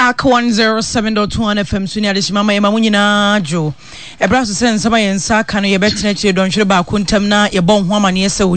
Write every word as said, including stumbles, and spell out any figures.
Park one oh seven point one F M Sunia de Shimama Yema Munyina Jo. Ebra so sen sama yensa ka no ye betina chire don hwere ba kontam na ye bon ho amane ese